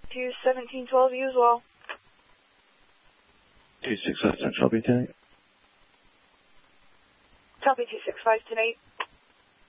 to 1712 you as well. 265 Central, B10. Copy 265 tonight.